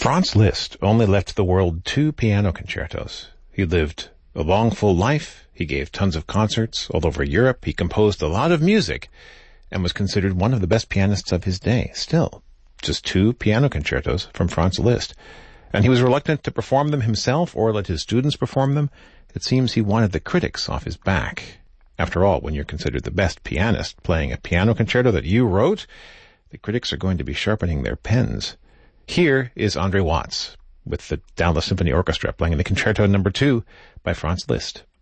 Franz Liszt only left the world 2 piano concertos. He lived a long, full life. He gave tons of concerts all over Europe. He composed a lot of music and was considered one of the best pianists of his day. Still, just 2 piano concertos from Franz Liszt. And he was reluctant to perform them himself or let his students perform them. It seems he wanted the critics off his back. After all, when you're considered the best pianist playing a piano concerto that you wrote, the critics are going to be sharpening their pens. Here is Andre Watts with the Dallas Symphony Orchestra playing the Concerto No. 2 by Franz Liszt